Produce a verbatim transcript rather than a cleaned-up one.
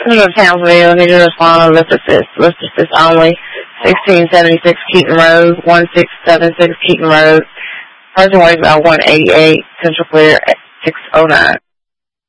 City of Townsville, need to respond on list assist. List assist only. sixteen seventy-six Keaton Road, one six seven six Keaton Road. Person weighs about one eighty-eight. Central clear at six oh nine.